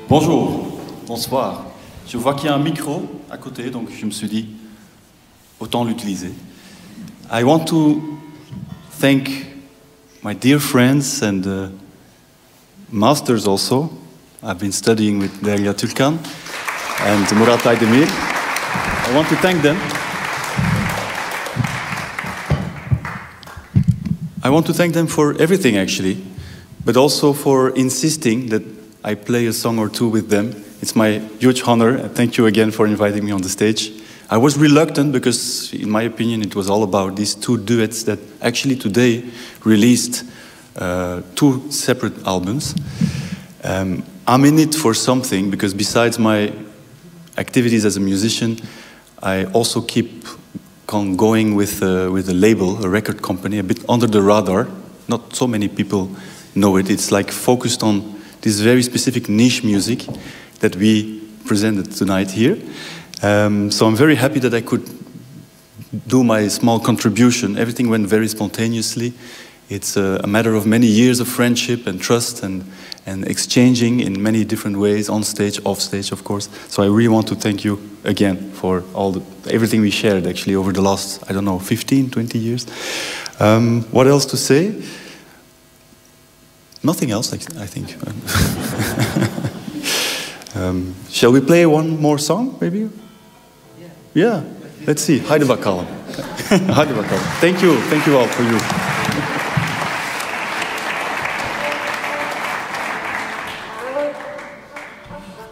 Bonjour, bonsoir. Je vois qu'il y a un micro à côté, donc je me suis dit, autant l'utiliser. I want to thank my dear friends and masters also. I've been studying with Derya Türkan and Murat Aydemir. I want to thank them. I want to thank them for everything, actually, but also for insisting that I play a song or two with them. It's my huge honor. Thank you again for inviting me on the stage. I was reluctant because, in my opinion, it was all about these two duets that actually today released two separate albums. I'm in it for something because besides my activities as a musician, I also keep on going with a label, a record company, a bit under the radar. Not so many people know it. It's like focused on this very specific niche music that we presented tonight here. So I'm very happy that I could do my small contribution. Everything went very spontaneously. It's a matter of many years of friendship and trust and exchanging in many different ways, on stage, off stage, of course. So I really want to thank you again for everything we shared, actually, over the last, I don't know, 15, 20 years. What else to say? Nothing else, I think. Shall we play one more song, maybe? Yeah, let's see. Heide Bakalım. Heide Bakalım. Thank you all for you.